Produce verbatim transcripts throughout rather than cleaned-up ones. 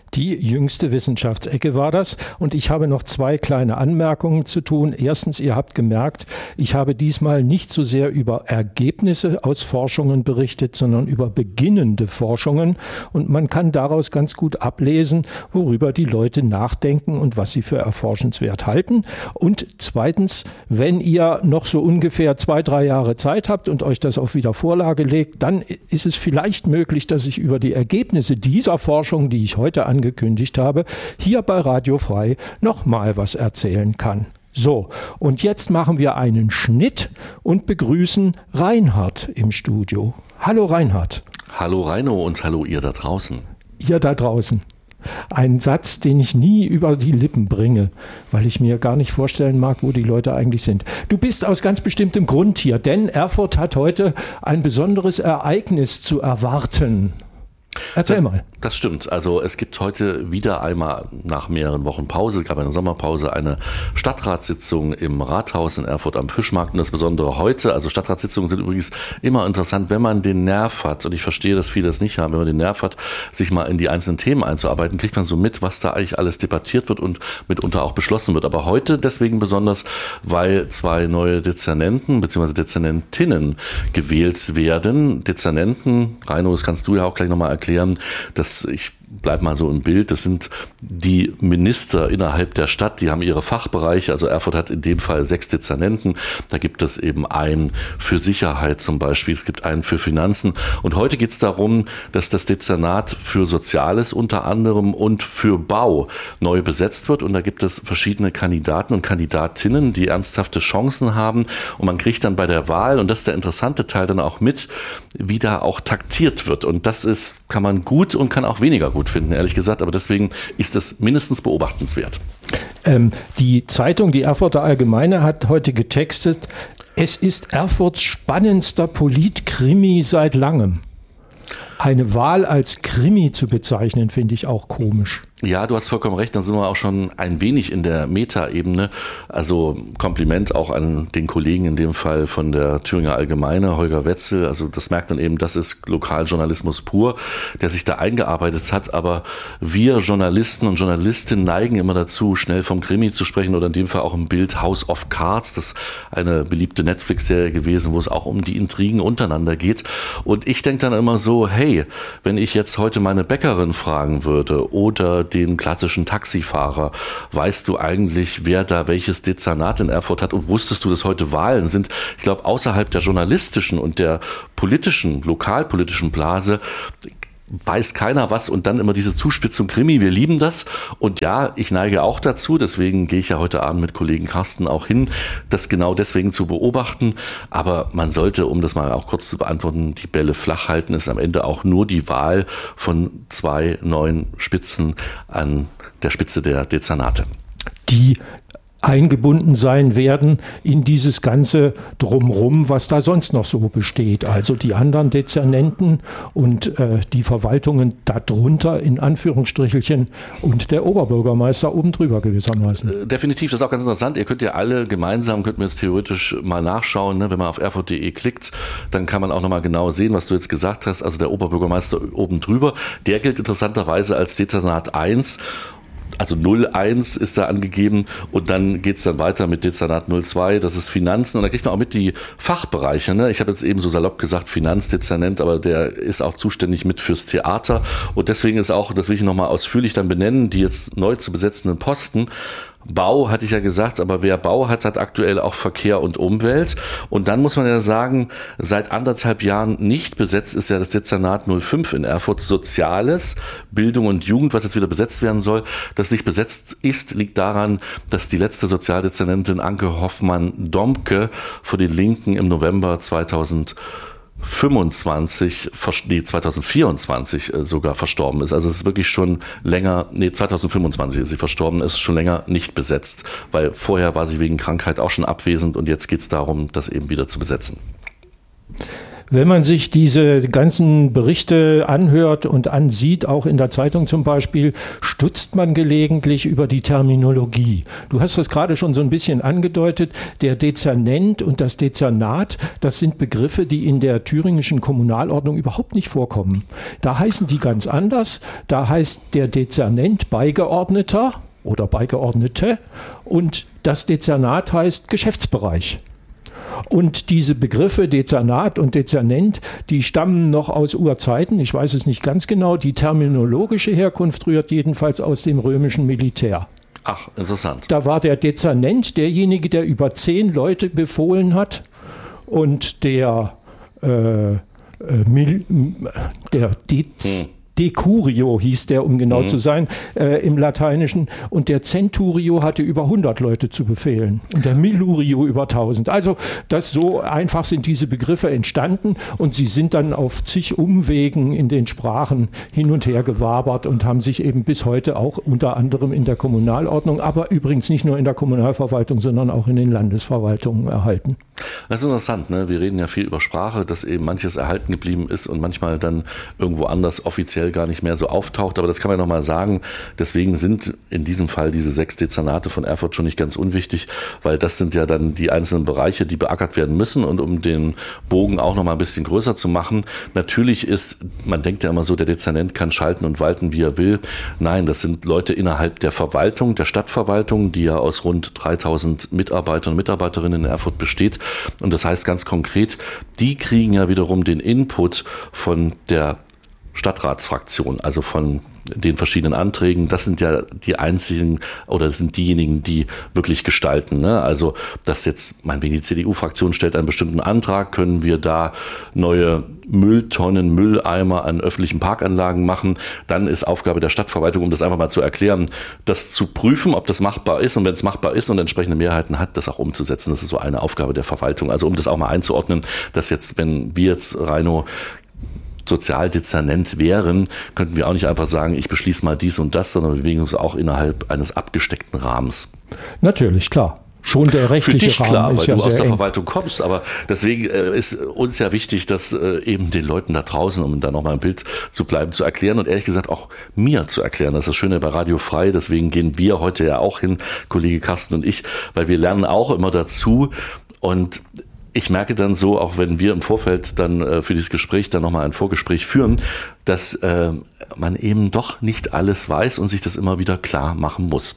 Die jüngste Wissenschaftsecke war das. Und ich habe noch zwei kleine Anmerkungen zu tun. Erstens, ihr habt gemerkt, ich habe diesmal nicht so sehr über Ergebnisse aus Forschungen berichtet, sondern über beginnende Forschungen. Und man kann daraus ganz gut ablesen, worüber die Leute nachdenken und was sie für erforschenswert halten. Und zweitens, wenn ihr noch so ungefähr zwei, drei Jahre Zeit habt und euch das auf Wiedervorlage legt, dann ist es vielleicht möglich, dass ich über die Ergebnisse dieser Forschung, die ich heute angekündigt habe, hier bei Radio Frei nochmal was erzählen kann. So, und jetzt machen wir einen Schnitt und begrüßen Reinhard im Studio. Hallo Reinhard. Hallo Reino und hallo ihr da draußen. Ihr da draußen. Ein Satz, den ich nie über die Lippen bringe, weil ich mir gar nicht vorstellen mag, wo die Leute eigentlich sind. Du bist aus ganz bestimmtem Grund hier, denn Erfurt hat heute ein besonderes Ereignis zu erwarten. Erzähl mal. Das stimmt. Also es gibt heute wieder einmal nach mehreren Wochen Pause, gab eine Sommerpause, eine Stadtratssitzung im Rathaus in Erfurt am Fischmarkt. Und das Besondere heute, also Stadtratssitzungen sind übrigens immer interessant, wenn man den Nerv hat, und ich verstehe, dass viele das nicht haben, wenn man den Nerv hat, sich mal in die einzelnen Themen einzuarbeiten, kriegt man so mit, was da eigentlich alles debattiert wird und mitunter auch beschlossen wird. Aber heute deswegen besonders, weil zwei neue Dezernenten bzw. Dezernentinnen gewählt werden. Dezernenten, Reino, das kannst du ja auch gleich nochmal erklären, dass ich bleib mal so im Bild, das sind die Minister innerhalb der Stadt, die haben ihre Fachbereiche, also Erfurt hat in dem Fall sechs Dezernenten, da gibt es eben einen für Sicherheit zum Beispiel, es gibt einen für Finanzen und heute geht es darum, dass das Dezernat für Soziales unter anderem und für Bau neu besetzt wird und da gibt es verschiedene Kandidaten und Kandidatinnen, die ernsthafte Chancen haben und man kriegt dann bei der Wahl, und das ist der interessante Teil, dann auch mit, wie da auch taktiert wird und das ist, kann man gut und kann auch weniger gut finden, ehrlich gesagt, aber deswegen ist es mindestens beobachtenswert. Ähm, die Zeitung, die Erfurter Allgemeine, hat heute getextet, es ist Erfurts spannendster Politkrimi seit langem. Eine Wahl als Krimi zu bezeichnen, finde ich auch komisch. Ja, du hast vollkommen recht, dann sind wir auch schon ein wenig in der Meta-Ebene. Also Kompliment auch an den Kollegen in dem Fall von der Thüringer Allgemeine, Holger Wetzel. Also das merkt man eben, das ist Lokaljournalismus pur, der sich da eingearbeitet hat. Aber wir Journalisten und Journalistinnen neigen immer dazu, schnell vom Krimi zu sprechen oder in dem Fall auch im Bild House of Cards. Das ist eine beliebte Netflix-Serie gewesen, wo es auch um die Intrigen untereinander geht. Und ich denke dann immer so, hey, wenn ich jetzt heute meine Bäckerin fragen würde oder den klassischen Taxifahrer. Weißt du eigentlich, wer da welches Dezernat in Erfurt hat und wusstest du, dass heute Wahlen sind? Ich glaube, außerhalb der journalistischen und der politischen, lokalpolitischen Blase weiß keiner was und dann immer diese Zuspitzung Krimi, wir lieben das und ja, ich neige auch dazu, deswegen gehe ich ja heute Abend mit Kollegen Carsten auch hin, das genau deswegen zu beobachten, aber man sollte, um das mal auch kurz zu beantworten, die Bälle flach halten, ist am Ende auch nur die Wahl von zwei neuen Spitzen an der Spitze der Dezernate. Die eingebunden sein werden in dieses ganze Drumrum, was da sonst noch so besteht. Also die anderen Dezernenten und äh, die Verwaltungen darunter in Anführungsstrichelchen und der Oberbürgermeister oben drüber gewissermaßen. Definitiv, das ist auch ganz interessant. Ihr könnt ja alle gemeinsam, könnten wir jetzt theoretisch mal nachschauen, ne? Wenn man auf erfurt punkt de klickt, dann kann man auch nochmal genau sehen, was du jetzt gesagt hast. Also der Oberbürgermeister oben drüber, der gilt interessanterweise als Dezernat eins. Also null eins ist da angegeben und dann geht's dann weiter mit Dezernat null zwei, das ist Finanzen und da kriegt man auch mit die Fachbereiche. Ne? Ich habe jetzt eben so salopp gesagt Finanzdezernent, aber der ist auch zuständig mit fürs Theater und deswegen ist auch, das will ich nochmal ausführlich dann benennen, die jetzt neu zu besetzenden Posten. Bau hatte ich ja gesagt, aber wer Bau hat, hat aktuell auch Verkehr und Umwelt. Und dann muss man ja sagen, seit anderthalb Jahren nicht besetzt ist ja das Dezernat null fünf in Erfurt Soziales, Bildung und Jugend, was jetzt wieder besetzt werden soll. Das nicht besetzt ist, liegt daran, dass die letzte Sozialdezernentin Anke Hoffmann-Domke von den Linken im November zweitausendfünfundzwanzig, nee, zweitausendvierundzwanzig sogar verstorben ist. Also es ist wirklich schon länger, nee, zweitausendfünfundzwanzig ist sie verstorben, ist schon länger nicht besetzt, weil vorher war sie wegen Krankheit auch schon abwesend und jetzt geht es darum, das eben wieder zu besetzen. Wenn man sich diese ganzen Berichte anhört und ansieht, auch in der Zeitung zum Beispiel, stutzt man gelegentlich über die Terminologie. Du hast das gerade schon so ein bisschen angedeutet. Der Dezernent und das Dezernat, das sind Begriffe, die in der thüringischen Kommunalordnung überhaupt nicht vorkommen. Da heißen die ganz anders. Da heißt der Dezernent Beigeordneter oder Beigeordnete und das Dezernat heißt Geschäftsbereich. Und diese Begriffe Dezernat und Dezernent, die stammen noch aus Urzeiten, ich weiß es nicht ganz genau, die terminologische Herkunft rührt jedenfalls aus dem römischen Militär. Ach, interessant. Da war der Dezernent derjenige, der über zehn Leute befohlen hat und der, äh, äh, Mil, der Dez, hm. Decurio hieß der, um genau mhm. zu sein, äh, im Lateinischen. Und der Centurio hatte über hundert Leute zu befehlen und der Millurio über tausend. Also das so einfach sind diese Begriffe entstanden und sie sind dann auf zig Umwegen in den Sprachen hin und her gewabert und haben sich eben bis heute auch unter anderem in der Kommunalordnung, aber übrigens nicht nur in der Kommunalverwaltung, sondern auch in den Landesverwaltungen erhalten. Das ist interessant, ne? Wir reden ja viel über Sprache, dass eben manches erhalten geblieben ist und manchmal dann irgendwo anders offiziell gar nicht mehr so auftaucht. Aber das kann man nochmal sagen. Deswegen sind in diesem Fall diese sechs Dezernate von Erfurt schon nicht ganz unwichtig, weil das sind ja dann die einzelnen Bereiche, die beackert werden müssen. Und um den Bogen auch nochmal ein bisschen größer zu machen, natürlich ist, man denkt ja immer so, der Dezernent kann schalten und walten, wie er will. Nein, das sind Leute innerhalb der Verwaltung, der Stadtverwaltung, die ja aus rund dreitausend Mitarbeitern und Mitarbeiterinnen in Erfurt besteht. Und das heißt ganz konkret, die kriegen ja wiederum den Input von der Stadtratsfraktion, also von den verschiedenen Anträgen. Das sind ja die einzigen oder sind diejenigen, die wirklich gestalten. Ne? Also, dass jetzt, meinetwegen die C D U-Fraktion stellt einen bestimmten Antrag, können wir da neue Mülltonnen, Mülleimer an öffentlichen Parkanlagen machen. Dann ist Aufgabe der Stadtverwaltung, um das einfach mal zu erklären, das zu prüfen, ob das machbar ist und wenn es machbar ist und entsprechende Mehrheiten hat, das auch umzusetzen. Das ist so eine Aufgabe der Verwaltung. Also, um das auch mal einzuordnen, dass jetzt, wenn wir jetzt, Reino, Sozialdezernent wären, könnten wir auch nicht einfach sagen, ich beschließe mal dies und das, sondern wir bewegen uns auch innerhalb eines abgesteckten Rahmens. Natürlich, klar. Schon der rechtliche Für dich Rahmen klar, ist weil ja du aus der eng. Verwaltung kommst, aber deswegen äh, ist uns ja wichtig, dass äh, eben den Leuten da draußen, um da nochmal im Bild zu bleiben, zu erklären und ehrlich gesagt auch mir zu erklären. Das ist das Schöne bei Radio Frei, deswegen gehen wir heute ja auch hin, Kollege Carsten und ich, weil wir lernen auch immer dazu und ich merke dann so, auch wenn wir im Vorfeld dann äh, für dieses Gespräch dann nochmal ein Vorgespräch führen, dass äh, man eben doch nicht alles weiß und sich das immer wieder klar machen muss.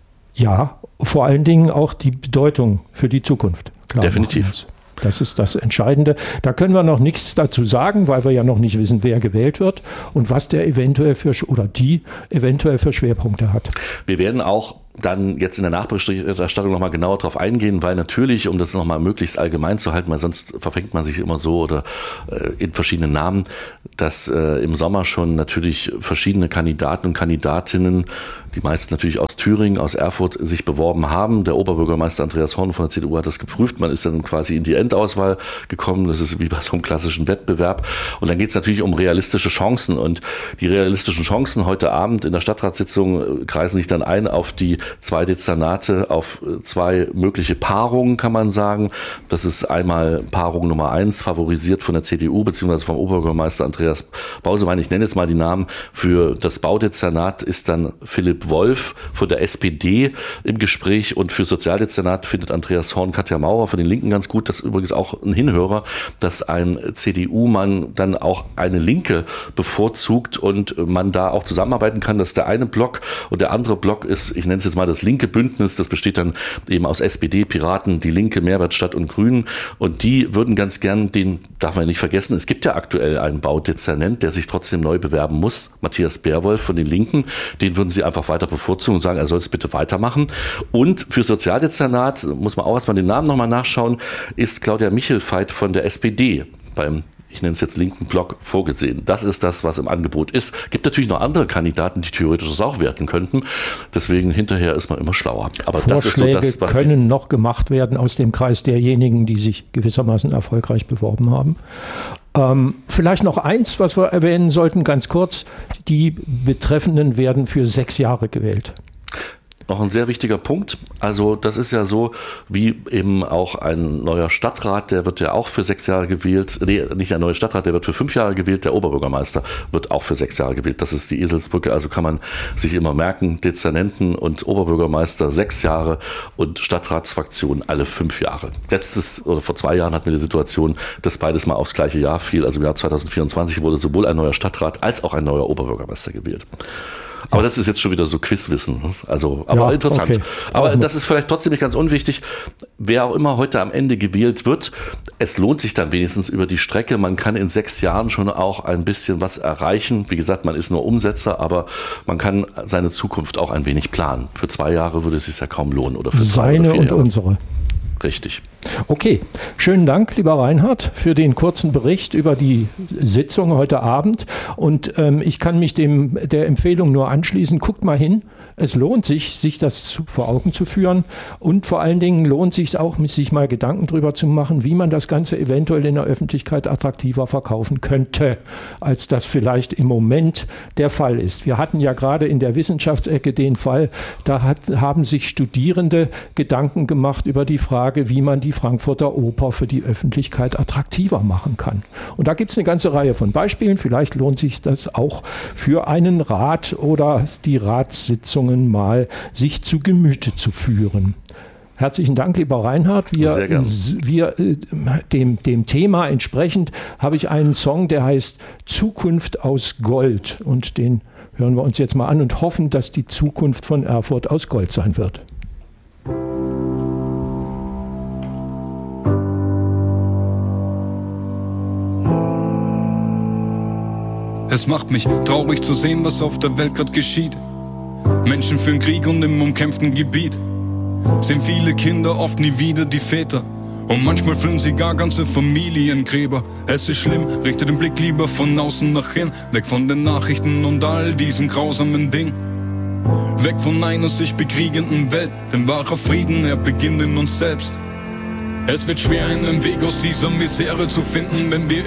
Ja, vor allen Dingen auch die Bedeutung für die Zukunft. Klar Definitiv. Das ist das Entscheidende. Da können wir noch nichts dazu sagen, weil wir ja noch nicht wissen, wer gewählt wird und was der eventuell für oder die eventuell für Schwerpunkte hat. Wir werden auch dann jetzt in der Nachberichterstattung nochmal genauer drauf eingehen, weil natürlich, um das nochmal möglichst allgemein zu halten, weil sonst verfängt man sich immer so oder äh, in verschiedenen Namen, dass äh, im Sommer schon natürlich verschiedene Kandidaten und Kandidatinnen, die meisten natürlich aus Thüringen, aus Erfurt, sich beworben haben. Der Oberbürgermeister Andreas Horn von der C D U hat das geprüft. Man ist dann quasi in die Endauswahl gekommen. Das ist wie bei so einem klassischen Wettbewerb. Und dann geht es natürlich um realistische Chancen. Und die realistischen Chancen heute Abend in der Stadtratssitzung kreisen sich dann ein auf die zwei Dezernate, auf zwei mögliche Paarungen, kann man sagen. Das ist einmal Paarung Nummer eins, favorisiert von der C D U beziehungsweise vom Oberbürgermeister Andreas Bausewein. Ich nenne jetzt mal die Namen. Für das Baudezernat ist dann Philipp Wolf von der S P D im Gespräch und für Sozialdezernat findet Andreas Horn Katja Maurer von den Linken ganz gut. Das ist übrigens auch ein Hinhörer, dass ein C D U-Mann dann auch eine Linke bevorzugt und man da auch zusammenarbeiten kann. Das ist der eine Block und der andere Block ist, ich nenne es jetzt mal das linke Bündnis, das besteht dann eben aus S P D, Piraten, die Linke, Mehrwertstadt und Grünen und die würden ganz gern, den darf man nicht vergessen, es gibt ja aktuell einen Baudezernent, der sich trotzdem neu bewerben muss, Matthias Bärwolf von den Linken, den würden sie einfach weiter bevorzugen und sagen, er soll es bitte weitermachen. Und für Sozialdezernat, muss man auch erstmal den Namen nochmal nachschauen, ist Claudia Michelfeit von der S P D beim, ich nenne es jetzt linken Block, vorgesehen. Das ist das, was im Angebot ist. Gibt natürlich noch andere Kandidaten, die theoretisch das auch werden könnten. Deswegen hinterher ist man immer schlauer. Aber Vorschläge das ist so das, was können noch gemacht werden aus dem Kreis derjenigen, die sich gewissermaßen erfolgreich beworben haben. Ähm, vielleicht noch eins, was wir erwähnen sollten, ganz kurz. Die Betreffenden werden für sechs Jahre gewählt. noch ein sehr wichtiger Punkt. Also das ist ja so, wie eben auch ein neuer Stadtrat, der wird ja auch für sechs Jahre gewählt. Nee, nicht ein neuer Stadtrat, der wird für fünf Jahre gewählt. Der Oberbürgermeister wird auch für sechs Jahre gewählt. Das ist die Eselsbrücke. Also kann man sich immer merken, Dezernenten und Oberbürgermeister sechs Jahre und Stadtratsfraktion alle fünf Jahre. Letztes oder vor zwei Jahren hatten wir die Situation, dass beides mal aufs gleiche Jahr fiel. Also im Jahr zwanzig vierundzwanzig wurde sowohl ein neuer Stadtrat als auch ein neuer Oberbürgermeister gewählt. Aber das ist jetzt schon wieder so Quizwissen. Also, aber ja, interessant. Okay. Aber das ist vielleicht trotzdem nicht ganz unwichtig. Wer auch immer heute am Ende gewählt wird, es lohnt sich dann wenigstens über die Strecke. Man kann in sechs Jahren schon auch ein bisschen was erreichen. Wie gesagt, man ist nur Umsetzer, aber man kann seine Zukunft auch ein wenig planen. Für zwei Jahre würde es sich ja kaum lohnen. Oder für zwei Seine oder vier und Jahre. Unsere. Richtig. Okay, schönen Dank, lieber Reinhard, für den kurzen Bericht über die Sitzung heute Abend. Und ähm, ich kann mich dem der Empfehlung nur anschließen. Guckt mal hin. Es lohnt sich, sich das zu, vor Augen zu führen. Und vor allen Dingen lohnt sich auch, sich mal Gedanken darüber zu machen, wie man das Ganze eventuell in der Öffentlichkeit attraktiver verkaufen könnte, als das vielleicht im Moment der Fall ist. Wir hatten ja gerade in der Wissenschaftsecke den Fall, da hat, haben sich Studierende Gedanken gemacht über die Frage, wie man die Frankfurter Oper für die Öffentlichkeit attraktiver machen kann. Und da gibt es eine ganze Reihe von Beispielen. Vielleicht lohnt sich das auch für einen Rat oder die Ratssitzungen mal sich zu Gemüte zu führen. Herzlichen Dank, lieber Reinhard. Wir, Sehr gern. wir dem, dem Thema entsprechend habe ich einen Song, der heißt Zukunft aus Gold. Und den hören wir uns jetzt mal an und hoffen, dass die Zukunft von Erfurt aus Gold sein wird. Es macht mich traurig zu sehen, was auf der Welt gerade geschieht. Menschen führen Krieg und im umkämpften Gebiet sehen viele Kinder oft nie wieder die Väter. Und manchmal füllen sie gar ganze Familiengräber. Es ist schlimm, richte den Blick lieber von außen nach hin. Weg von den Nachrichten und all diesen grausamen Dingen. Weg von einer sich bekriegenden Welt. Denn wahrer Frieden, er beginnt in uns selbst. Es wird schwer, einen Weg aus dieser Misere zu finden, wenn wir